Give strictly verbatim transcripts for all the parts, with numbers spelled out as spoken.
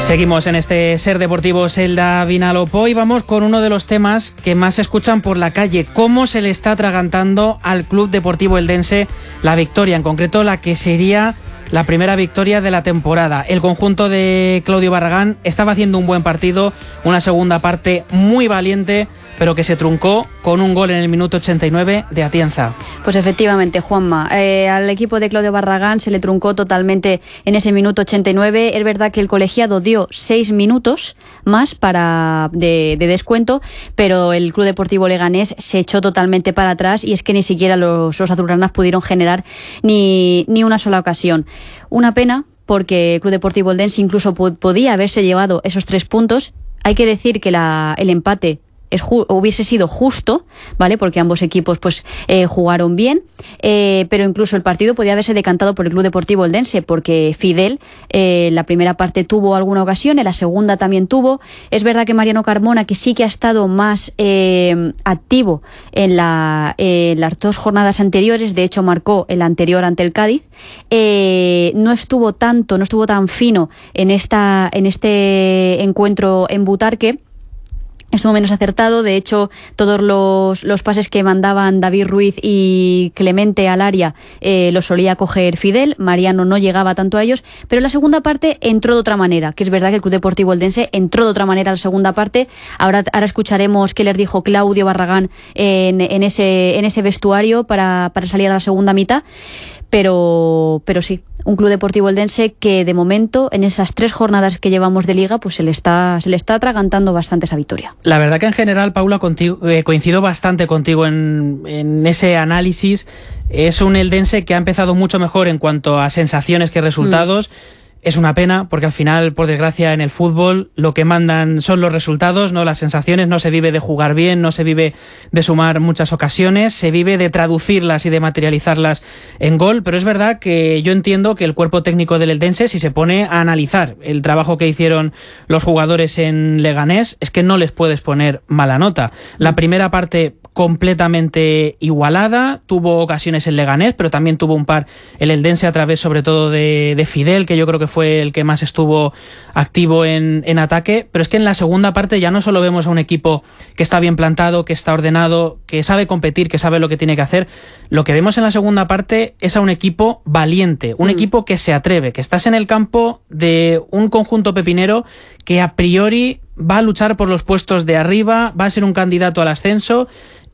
Seguimos en este Ser Deportivo Selda Vinalopó y vamos con uno de los temas que más se escuchan por la calle. ¿Cómo se le está atragantando al Club Deportivo Eldense la victoria? En concreto, la que sería la primera victoria de la temporada. El conjunto de Claudio Barragán estaba haciendo un buen partido, una segunda parte muy valiente, pero que se truncó con un gol en el minuto ochenta y nueve de Atienza. Pues efectivamente, Juanma, eh, al equipo de Claudio Barragán se le truncó totalmente en ese minuto ochenta y nueve. Es verdad que el colegiado dio seis minutos más para de, de descuento, pero el Club Deportivo Leganés se echó totalmente para atrás y es que ni siquiera los, los azulgranas pudieron generar ni, ni una sola ocasión. Una pena, porque el Club Deportivo Eldense incluso podía haberse llevado esos tres puntos. Hay que decir que la, el empate Es ju- hubiese sido justo, ¿vale? Porque ambos equipos pues eh, jugaron bien, eh, pero incluso el partido podía haberse decantado por el Club Deportivo Eldense, porque Fidel eh, en la primera parte tuvo alguna ocasión, en la segunda también tuvo. Es verdad que Mariano Carmona, que sí que ha estado más eh, activo en, la, eh, en las dos jornadas anteriores, de hecho marcó el anterior ante el Cádiz, eh, no estuvo tanto, no estuvo tan fino en, esta, en este encuentro en Butarque. Estuvo menos acertado, de hecho todos los, los pases que mandaban David Ruiz y Clemente al área eh, los solía coger Fidel, Mariano no llegaba tanto a ellos, pero en la segunda parte entró de otra manera, que es verdad que el Club Deportivo Eldense entró de otra manera en la segunda parte. Ahora, ahora escucharemos qué les dijo Claudio Barragán en, en, ese, en ese vestuario para, para salir a la segunda mitad. Pero, pero sí, un Club Deportivo Eldense que de momento en esas tres jornadas que llevamos de liga pues se le está, se le está atragantando bastante esa victoria. La verdad que en general, Paula, contigo, eh, coincido bastante contigo en, en ese análisis. Es un Eldense que ha empezado mucho mejor en cuanto a sensaciones que resultados. Mm. Es una pena porque al final, por desgracia, en el fútbol lo que mandan son los resultados, no las sensaciones. No se vive de jugar bien, no se vive de sumar muchas ocasiones, se vive de traducirlas y de materializarlas en gol. Pero es verdad que yo entiendo que el cuerpo técnico del Eldense, si se pone a analizar el trabajo que hicieron los jugadores en Leganés, es que no les puedes poner mala nota. La primera parte completamente igualada, tuvo ocasiones el Leganés, pero también tuvo un par el Eldense a través sobre todo de, de Fidel, que yo creo que fue el que más estuvo activo en, en ataque. Pero es que en la segunda parte ya no solo vemos a un equipo que está bien plantado, que está ordenado, que sabe competir, que sabe lo que tiene que hacer. Lo que vemos en la segunda parte es a un equipo valiente, un mm. equipo que se atreve, que estás en el campo de un conjunto pepinero que a priori va a luchar por los puestos de arriba, va a ser un candidato al ascenso.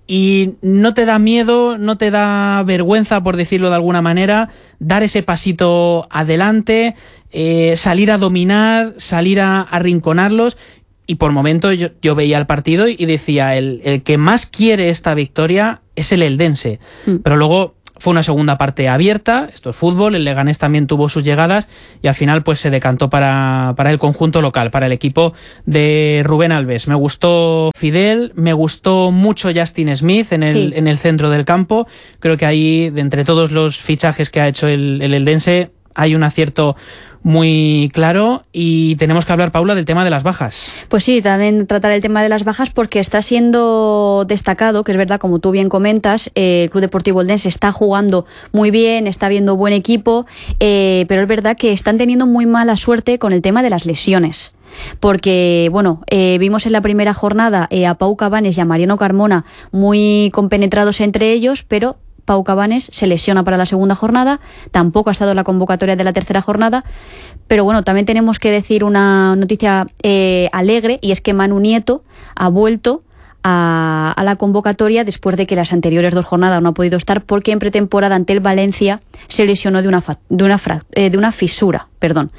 Y no te da miedo, no te da vergüenza, por decirlo de alguna manera, dar ese pasito adelante, eh, salir a dominar, salir a arrinconarlos. Y por momentos yo, yo veía el partido y decía, el, el que más quiere esta victoria es el Eldense. Mm. Pero luego fue una segunda parte abierta, esto es fútbol, el Leganés también tuvo sus llegadas y al final pues se decantó para, para el conjunto local, para el equipo de Rubén Alves. Me gustó Fidel, me gustó mucho Justin Smith en el, sí. en el centro del campo. Creo que ahí, de entre todos los fichajes que ha hecho el, el Eldense, hay un acierto muy claro. Y tenemos que hablar, Paula, del tema de las bajas. Pues sí, también tratar el tema de las bajas porque está siendo destacado, que es verdad, como tú bien comentas, eh, el Club Deportivo Eldense está jugando muy bien, está viendo buen equipo, eh, pero es verdad que están teniendo muy mala suerte con el tema de las lesiones. Porque, bueno, eh, vimos en la primera jornada eh, a Pau Cabanes y a Mariano Carmona muy compenetrados entre ellos, pero Pau Cabanes se lesiona para la segunda jornada, tampoco ha estado en la convocatoria de la tercera jornada, pero bueno, también tenemos que decir una noticia eh, alegre, y es que Manu Nieto ha vuelto a, a la convocatoria después de que las anteriores dos jornadas no ha podido estar porque en pretemporada ante el Valencia se lesionó de una, fa, de una, fra, eh, de una fisura. Perdón.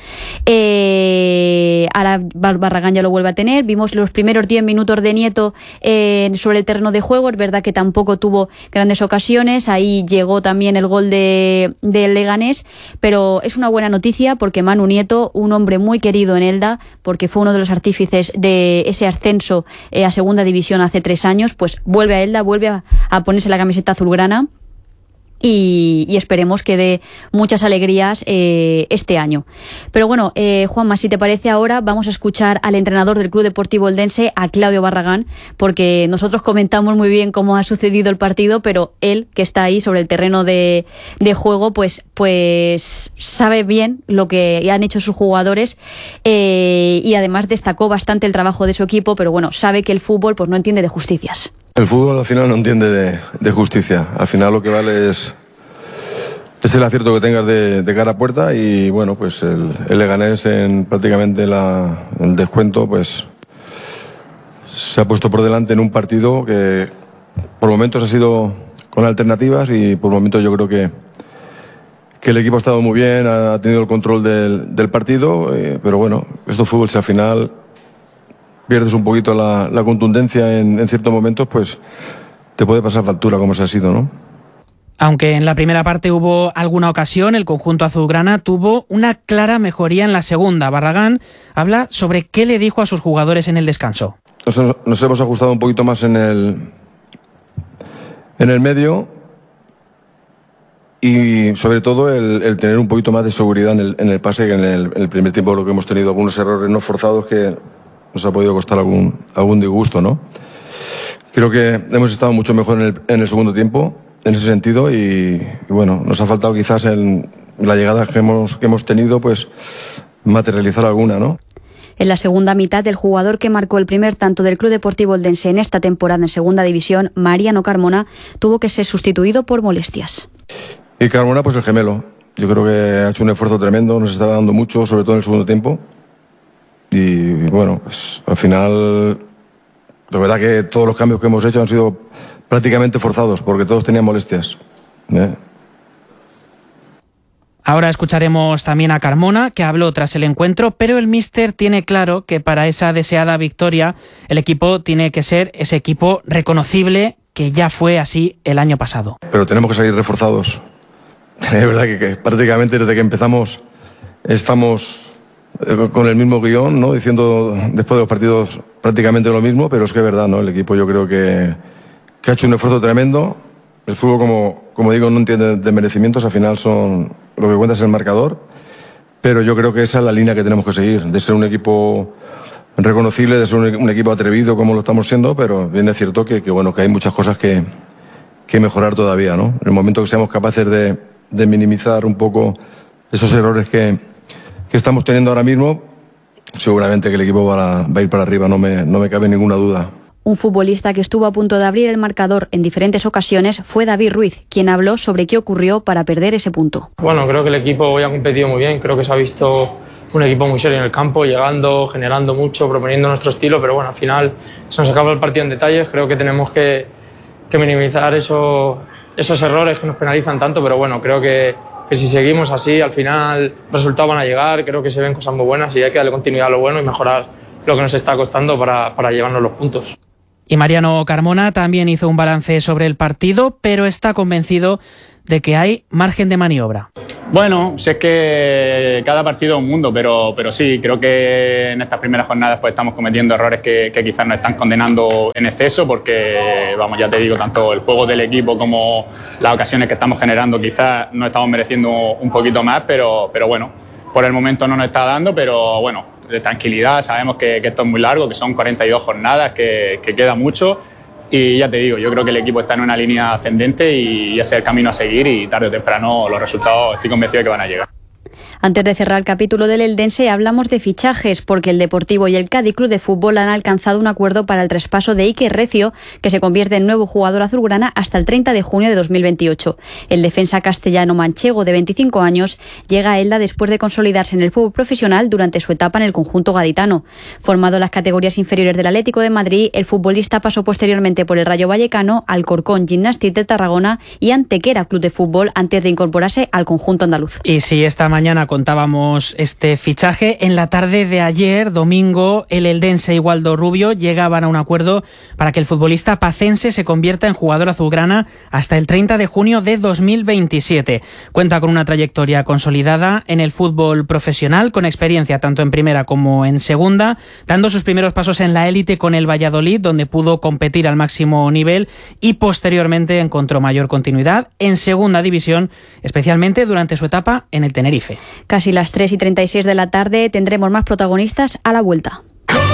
Eh, ahora Barragán ya lo vuelve a tener. Vimos los primeros diez minutos de Nieto eh, sobre el terreno de juego. Es verdad que tampoco tuvo grandes ocasiones. Ahí llegó también el gol de, de Leganés. Pero es una buena noticia porque Manu Nieto, un hombre muy querido en Elda, porque fue uno de los artífices de ese ascenso eh, a segunda división hace tres años, pues vuelve a Elda, vuelve a, a ponerse la camiseta azulgrana. Y, y esperemos que dé muchas alegrías eh, este año. Pero bueno, eh, Juanma, si te parece ahora vamos a escuchar al entrenador del Club Deportivo Eldense, a Claudio Barragán, porque nosotros comentamos muy bien cómo ha sucedido el partido, pero él, que está ahí sobre el terreno de, de juego, pues, pues sabe bien lo que han hecho sus jugadores eh, y además destacó bastante el trabajo de su equipo, pero bueno, sabe que el fútbol pues no entiende de justicias. El fútbol al final no entiende de, de justicia. Al final lo que vale es, es el acierto que tengas de, de cara a puerta y bueno, pues el, el Leganés en prácticamente la, el descuento pues se ha puesto por delante en un partido que por momentos ha sido con alternativas y por momentos yo creo que, que el equipo ha estado muy bien, ha tenido el control del, del partido, eh, pero bueno, esto es fútbol, si al final pierdes un poquito la, la contundencia en, en ciertos momentos, pues te puede pasar factura como se ha sido, ¿no? Aunque en la primera parte hubo alguna ocasión, el conjunto azulgrana tuvo una clara mejoría en la segunda. Barragán habla sobre qué le dijo a sus jugadores en el descanso. Nos, nos hemos ajustado un poquito más en el, en el medio y sobre todo el, el tener un poquito más de seguridad en el, en el pase que en el, en el primer tiempo, lo que hemos tenido algunos errores no forzados que nos ha podido costar algún, algún disgusto, ¿no? Creo que hemos estado mucho mejor en el, en el segundo tiempo, en ese sentido, y, y bueno, nos ha faltado quizás en la llegada que hemos, que hemos tenido, pues materializar alguna, ¿no? En la segunda mitad, el jugador que marcó el primer tanto del Club Deportivo Eldense en esta temporada en Segunda División, Mariano Carmona, tuvo que ser sustituido por molestias. Y Carmona, pues el gemelo. Yo creo que ha hecho un esfuerzo tremendo, nos está dando mucho, sobre todo en el segundo tiempo. Y bueno, pues al final, la verdad que todos los cambios que hemos hecho han sido prácticamente forzados, porque todos tenían molestias. ¿eh? Ahora escucharemos también a Carmona, que habló tras el encuentro, pero el míster tiene claro que para esa deseada victoria el equipo tiene que ser ese equipo reconocible que ya fue así el año pasado. Pero tenemos que salir reforzados. Es verdad que, que prácticamente desde que empezamos estamos con el mismo guión, ¿no? Diciendo después de los partidos prácticamente lo mismo, pero es que es verdad, ¿no? El equipo yo creo que, que ha hecho un esfuerzo tremendo. El fútbol, como, como digo, no entiende de merecimientos, al final son lo que cuenta es el marcador, pero yo creo que esa es la línea que tenemos que seguir, de ser un equipo reconocible, de ser un, un equipo atrevido como lo estamos siendo, pero bien es cierto que, que, bueno, que hay muchas cosas que, que mejorar todavía, ¿no? En el momento que seamos capaces de, de minimizar un poco esos errores que, que estamos teniendo ahora mismo, seguramente que el equipo va a, va a ir para arriba, no me, no me cabe ninguna duda. Un futbolista que estuvo a punto de abrir el marcador en diferentes ocasiones fue David Ruiz, quien habló sobre qué ocurrió para perder ese punto. Bueno, creo que el equipo hoy ha competido muy bien, creo que se ha visto un equipo muy serio en el campo, llegando, generando mucho, proponiendo nuestro estilo, pero bueno, al final se nos acaba el partido en detalles, creo que tenemos que, que minimizar eso, esos errores que nos penalizan tanto, pero bueno, creo que, que si seguimos así, al final los resultados van a llegar, creo que se ven cosas muy buenas y hay que darle continuidad a lo bueno y mejorar lo que nos está costando para, para llevarnos los puntos. Y Mariano Carmona también hizo un balance sobre el partido, pero está convencido de que hay margen de maniobra. Bueno, si es que cada partido es un mundo, pero, pero sí, creo que en estas primeras jornadas pues estamos cometiendo errores que, que quizás nos están condenando en exceso, porque, vamos, ya te digo, tanto el juego del equipo como las ocasiones que estamos generando quizás no estamos mereciendo un poquito más, pero, pero bueno, por el momento no nos está dando, pero bueno, de tranquilidad, sabemos que, que esto es muy largo, que son cuarenta y dos jornadas, que, que queda mucho y ya te digo, yo creo que el equipo está en una línea ascendente y ese es el camino a seguir y tarde o temprano los resultados estoy convencido de que van a llegar. Antes de cerrar el capítulo del Eldense, hablamos de fichajes, porque el Deportivo y el Cádiz Club de Fútbol han alcanzado un acuerdo para el traspaso de Iker Recio, que se convierte en nuevo jugador azulgrana hasta el treinta de junio de dos mil veintiocho. El defensa castellano manchego de veinticinco años llega a Elda después de consolidarse en el fútbol profesional durante su etapa en el conjunto gaditano. Formado en las categorías inferiores del Atlético de Madrid, el futbolista pasó posteriormente por el Rayo Vallecano, Alcorcón Gimnàstic de Tarragona y Antequera Club de Fútbol antes de incorporarse al conjunto andaluz. Y si esta mañana contábamos este fichaje. En la tarde de ayer, domingo, el eldense y Waldo Rubio llegaban a un acuerdo para que el futbolista pacense se convierta en jugador azulgrana hasta el treinta de junio de dos mil veintisiete. Cuenta con una trayectoria consolidada en el fútbol profesional, con experiencia tanto en primera como en segunda, dando sus primeros pasos en la élite con el Valladolid, donde pudo competir al máximo nivel y posteriormente encontró mayor continuidad en segunda división, especialmente durante su etapa en el Tenerife. Casi las tres y treinta y seis de la tarde, tendremos más protagonistas a la vuelta.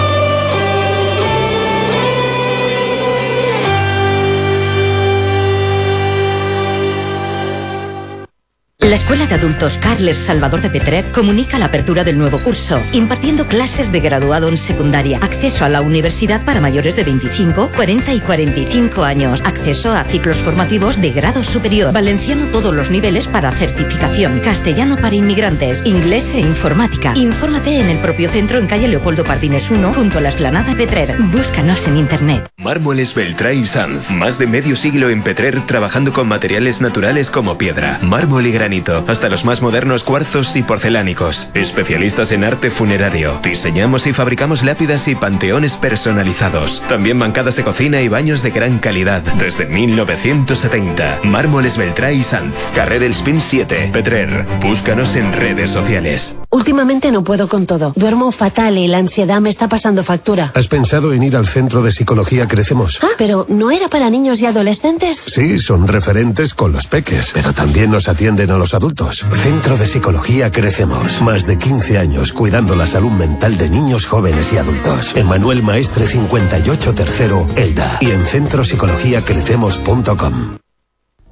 La Escuela de Adultos Carles Salvador de Petrer comunica la apertura del nuevo curso, impartiendo clases de graduado en secundaria, acceso a la universidad para mayores de veinticinco, cuarenta y cuarenta y cinco años, acceso a ciclos formativos de grado superior, valenciano todos los niveles para certificación, castellano para inmigrantes, inglés e informática. Infórmate en el propio centro en calle Leopoldo Pardines uno, junto a la Explanada Petrer. Búscanos en internet. Mármoles Beltrá y Sanz, más de medio siglo en Petrer trabajando con materiales naturales como piedra, mármol y granito, hasta los más modernos cuarzos y porcelánicos. Especialistas en arte funerario. Diseñamos y fabricamos lápidas y panteones personalizados. También bancadas de cocina y baños de gran calidad. Desde mil novecientos setenta. Mármoles Beltrá y Sanz. Carrer El Spin siete, Petrer. Búscanos en redes sociales. Últimamente no puedo con todo. Duermo fatal y la ansiedad me está pasando factura. ¿Has pensado en ir al Centro de Psicología Crecemos? Ah, pero ¿no era para niños y adolescentes? Sí, son referentes con los peques, pero también nos atienden a los adultos. Centro de Psicología Crecemos. Más de quince años cuidando la salud mental de niños, jóvenes y adultos. En Manuel Maestre cincuenta y ocho Tercero, Elda. Y en centro psicología crecemos punto com.